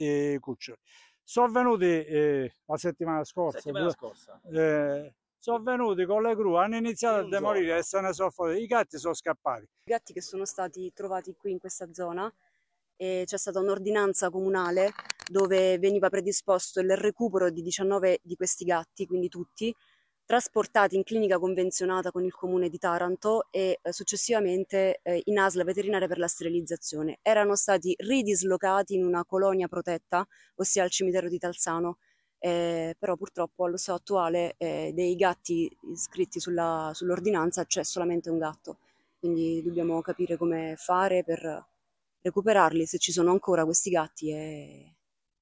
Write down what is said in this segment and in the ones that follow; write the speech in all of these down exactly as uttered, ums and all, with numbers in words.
tanti cuccioli. Sono venuti eh, la settimana scorsa, settimana scorsa. Eh, sono venuti con le gru, hanno iniziato a demolire giorno. E se ne sono fuori. I gatti sono scappati. I gatti che sono stati trovati qui in questa zona, e c'è stata un'ordinanza comunale dove veniva predisposto il recupero di diciannove di questi gatti, quindi tutti, trasportati in clinica convenzionata con il comune di Taranto e eh, successivamente eh, in A S L veterinaria per la sterilizzazione. Erano stati ridislocati in una colonia protetta, ossia al cimitero di Talzano, eh, però purtroppo allo stato attuale eh, dei gatti iscritti sulla, sull'ordinanza c'è solamente un gatto, quindi dobbiamo capire come fare per recuperarli, se ci sono ancora questi gatti, e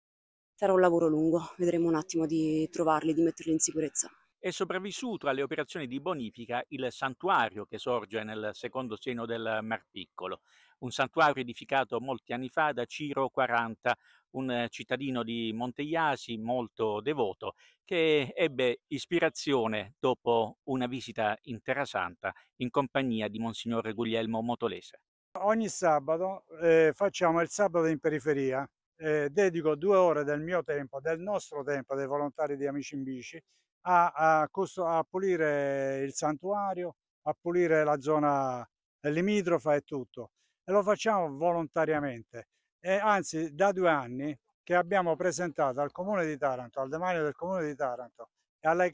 sarà un lavoro lungo, vedremo un attimo di trovarli, di metterli in sicurezza. È sopravvissuto alle operazioni di bonifica il santuario che sorge nel secondo seno del Mar Piccolo, un santuario edificato molti anni fa da Ciro quaranta, un cittadino di Monteiasi molto devoto che ebbe ispirazione dopo una visita in Terra Santa in compagnia di Monsignor Guglielmo Motolese. Ogni sabato eh, facciamo il sabato in periferia, eh, dedico due ore del mio tempo, del nostro tempo, dei volontari di Amici in Bici, A, a, a pulire il santuario, a pulire la zona limitrofa e tutto, e lo facciamo volontariamente. E anzi, da due anni che abbiamo presentato al Comune di Taranto, al demanio del Comune di Taranto e alla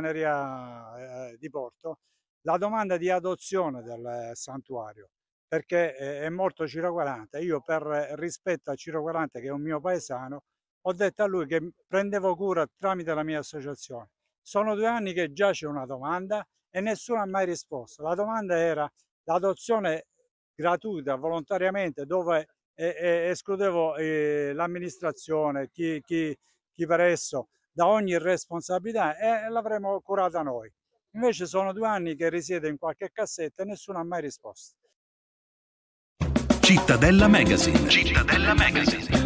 Capitaneria eh, di Porto la domanda di adozione del santuario, perché è morto Ciro quaranta. Io, per rispetto a Ciro quaranta, che è un mio paesano, ho detto a lui che prendevo cura tramite la mia associazione. Sono due anni che già c'è una domanda e nessuno ha mai risposto. La domanda era l'adozione gratuita, volontariamente, dove eh, eh, escludevo eh, l'amministrazione, chi, chi, chi per esso, da ogni responsabilità, e l'avremmo curata noi. Invece sono due anni che risiede in qualche cassetta e nessuno ha mai risposto. Cittadella Magazine. Cittadella Magazine.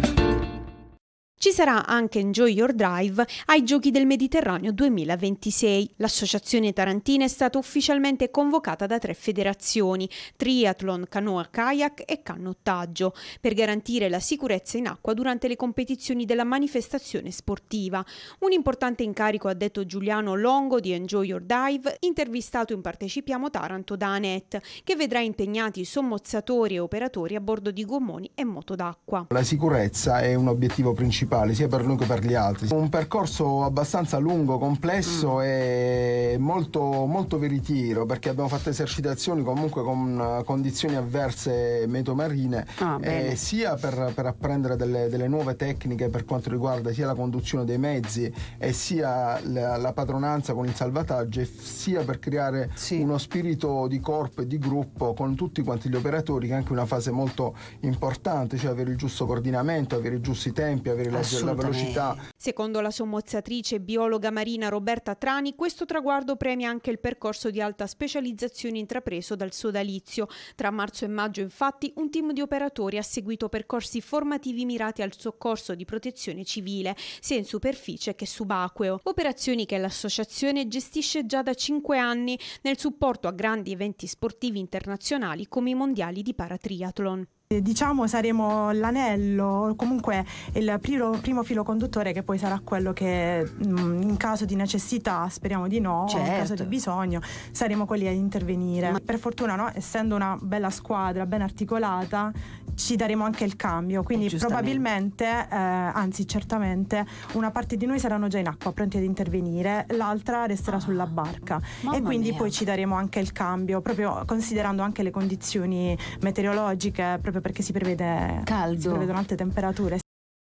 Ci sarà anche Enjoy Your Drive ai Giochi del Mediterraneo duemilaventisei. L'associazione tarantina è stata ufficialmente convocata da tre federazioni, triathlon, canoa kayak e canottaggio, per garantire la sicurezza in acqua durante le competizioni della manifestazione sportiva. Un importante incarico, ha detto Giuliano Longo di Enjoy Your Dive, intervistato in Partecipiamo Taranto da Anet, che vedrà impegnati sommozzatori e operatori a bordo di gommoni e moto d'acqua. La sicurezza è un obiettivo principale sia per noi che per gli altri. Un percorso abbastanza lungo, complesso mm. e molto, molto veritiero, perché abbiamo fatto esercitazioni comunque con condizioni avverse metomarine, ah, eh, sia per, per apprendere delle, delle nuove tecniche per quanto riguarda sia la conduzione dei mezzi e sia la, la padronanza con il salvataggio, e sia per creare sì. uno spirito di corpo e di gruppo con tutti quanti gli operatori, che è anche una fase molto importante, cioè avere il giusto coordinamento, avere i giusti tempi, avere la la velocità. Secondo la sommozzatrice e biologa marina Roberta Trani, questo traguardo premia anche il percorso di alta specializzazione intrapreso dal sodalizio. Tra marzo e maggio, infatti, un team di operatori ha seguito percorsi formativi mirati al soccorso di protezione civile, sia in superficie che subacqueo. Operazioni che l'associazione gestisce già da cinque anni nel supporto a grandi eventi sportivi internazionali come i mondiali di paratriathlon. Diciamo saremo l'anello, comunque il primo, primo filo conduttore, che poi sarà quello che mh, in caso di necessità, speriamo di no, certo. in caso di bisogno saremo quelli a intervenire. Ma per fortuna, no, essendo una bella squadra ben articolata, ci daremo anche il cambio, quindi probabilmente, eh, anzi certamente, una parte di noi saranno già in acqua pronti ad intervenire, l'altra resterà ah, sulla barca e quindi mia. poi ci daremo anche il cambio, proprio considerando anche le condizioni meteorologiche, proprio perché si prevede caldo, si prevedono alte temperature.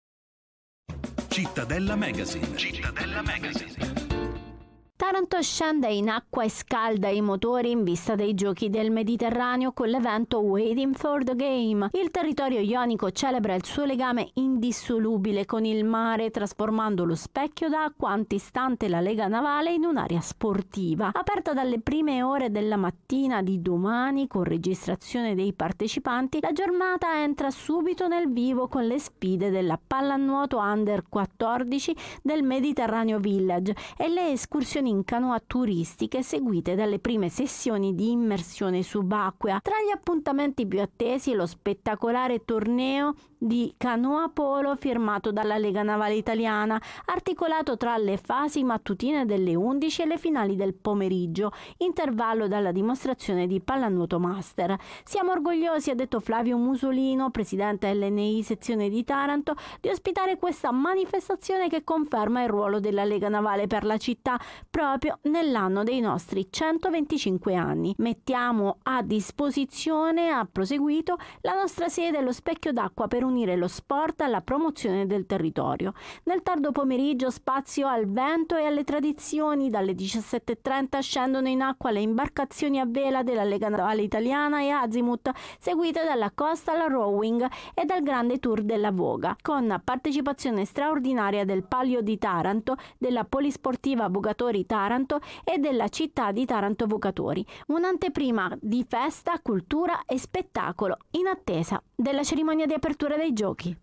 Cittadella Magazine. Cittadella Magazine. Taranto scende in acqua e scalda i motori in vista dei Giochi del Mediterraneo con l'evento Waiting for the Game. Il territorio ionico celebra il suo legame indissolubile con il mare, trasformando lo specchio d'acqua antistante la lega navale in un'area sportiva. Aperta dalle prime ore della mattina di domani con registrazione dei partecipanti, la giornata entra subito nel vivo con le sfide della pallanuoto under quattordici del Mediterraneo Village e le escursioni in canoa turistiche seguite dalle prime sessioni di immersione subacquea. Tra gli appuntamenti più attesi lo spettacolare torneo di canoa polo firmato dalla Lega Navale Italiana, articolato tra le fasi mattutine delle undici e le finali del pomeriggio, intervallo dalla dimostrazione di pallanuoto master. Siamo orgogliosi, ha detto Flavio Musolino, presidente L N I sezione di Taranto, di ospitare questa manifestazione che conferma il ruolo della Lega Navale per la città proprio nell'anno dei nostri centoventicinque anni. Mettiamo a disposizione, ha proseguito, la nostra sede e lo specchio d'acqua per unire lo sport alla promozione del territorio. Nel tardo pomeriggio spazio al vento e alle tradizioni. Dalle diciassette e trenta scendono in acqua le imbarcazioni a vela della Lega Navale Italiana e Azimut, seguite dalla Coastal Rowing e dal grande tour della Voga, con partecipazione straordinaria del Palio di Taranto, della Polisportiva Vogatori Taranto e della città di Taranto Vogatori. Un'anteprima di festa, cultura e spettacolo in attesa della cerimonia di apertura dei giochi.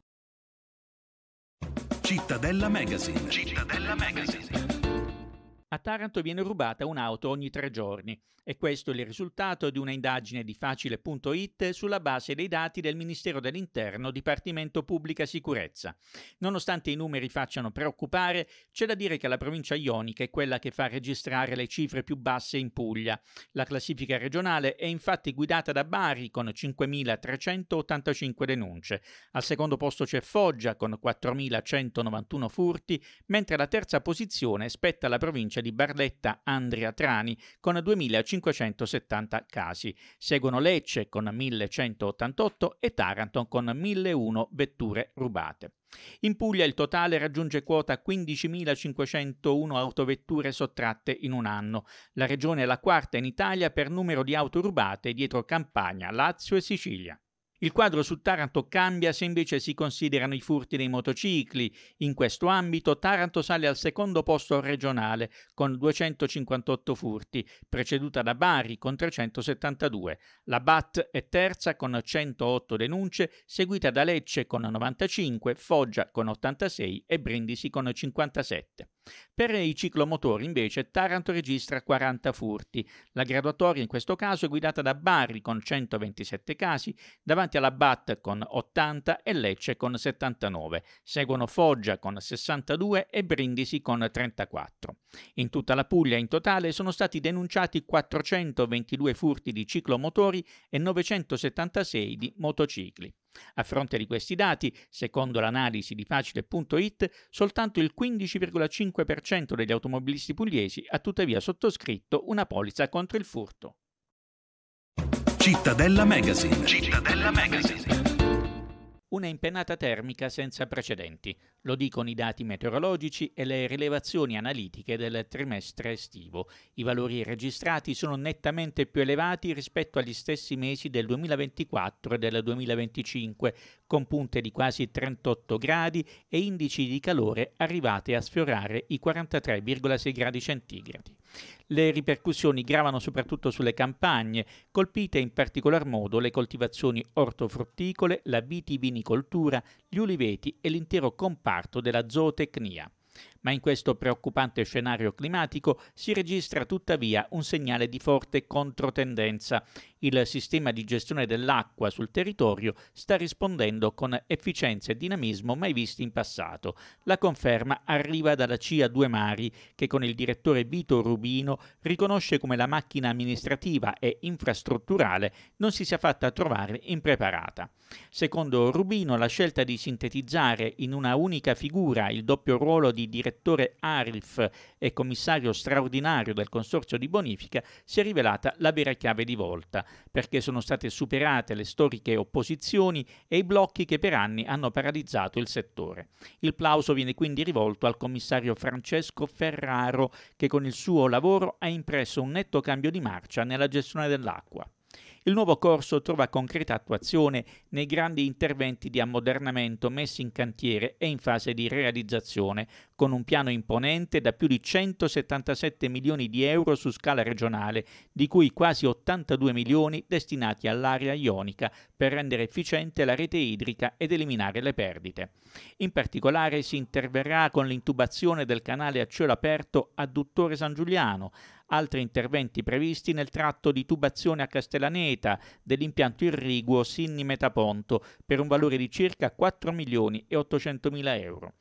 Cittadella Magazine. Cittadella Magazine. A Taranto viene rubata un'auto ogni tre giorni e questo è il risultato di una indagine di Facile punto it sulla base dei dati del Ministero dell'Interno, Dipartimento Pubblica Sicurezza. Nonostante i numeri facciano preoccupare, c'è da dire che la provincia ionica è quella che fa registrare le cifre più basse in Puglia. La classifica regionale è infatti guidata da Bari con cinquemilatrecentottantacinque denunce. Al secondo posto c'è Foggia con quattromilacentonovantuno furti, mentre la terza posizione spetta alla provincia di Barletta Andria Trani con duemilacinquecentosettanta casi. Seguono Lecce con millecentottantotto e Taranto con milleuno vetture rubate. In Puglia il totale raggiunge quota quindicimilacinquecentouno autovetture sottratte in un anno. La regione è la quarta in Italia per numero di auto rubate dietro Campania, Lazio e Sicilia. Il quadro su Taranto cambia se invece si considerano i furti dei motocicli. In questo ambito Taranto sale al secondo posto regionale con duecentocinquantotto furti, preceduta da Bari con trecentosettantadue. La B A T è terza con centootto denunce, seguita da Lecce con novantacinque, Foggia con ottantasei e Brindisi con cinquantasette. Per i ciclomotori invece Taranto registra quaranta furti. La graduatoria in questo caso è guidata da Bari con centoventisette casi, davanti alla B A T con ottanta e Lecce con settantanove. Seguono Foggia con sessantadue e Brindisi con trentaquattro. In tutta la Puglia in totale sono stati denunciati quattrocentoventidue furti di ciclomotori e novecentosettantasei di motocicli. A fronte di questi dati, secondo l'analisi di Facile punto it, soltanto il quindici virgola cinque per cento degli automobilisti pugliesi ha tuttavia sottoscritto una polizza contro il furto. Cittadella Magazine. Cittadella Magazine. Una impennata termica senza precedenti, lo dicono i dati meteorologici e le rilevazioni analitiche del trimestre estivo. I valori registrati sono nettamente più elevati rispetto agli stessi mesi del duemilaventiquattro e del duemilaventicinque, con punte di quasi trentotto gradi e indici di calore arrivati a sfiorare i quarantatré virgola sei gradi centigradi. Le ripercussioni gravano soprattutto sulle campagne, colpite in particolar modo le coltivazioni ortofrutticole, la vitivinicoltura, gli uliveti e l'intero comparto della zootecnia. Ma in questo preoccupante scenario climatico si registra tuttavia un segnale di forte controtendenza. Il sistema di gestione dell'acqua sul territorio sta rispondendo con efficienza e dinamismo mai visti in passato. La conferma arriva dalla C I A Due Mari, che con il direttore Vito Rubino riconosce come la macchina amministrativa e infrastrutturale non si sia fatta trovare impreparata. Secondo Rubino, la scelta di sintetizzare in una unica figura il doppio ruolo di direttore A R I F e commissario straordinario del consorzio di bonifica si è rivelata la vera chiave di volta, perché sono state superate le storiche opposizioni e i blocchi che per anni hanno paralizzato il settore. Il plauso viene quindi rivolto al commissario Francesco Ferraro, che con il suo lavoro ha impresso un netto cambio di marcia nella gestione dell'acqua. Il nuovo corso trova concreta attuazione nei grandi interventi di ammodernamento messi in cantiere e in fase di realizzazione, con un piano imponente da più di centosettantasette milioni di euro su scala regionale, di cui quasi ottantadue milioni destinati all'area ionica per rendere efficiente la rete idrica ed eliminare le perdite. In particolare si interverrà con l'intubazione del canale a cielo aperto Adduttore San Giuliano, altri interventi previsti nel tratto di tubazione a Castellaneta dell'impianto irriguo Sinni Metaponto per un valore di circa quattro milioni e ottocentomila euro.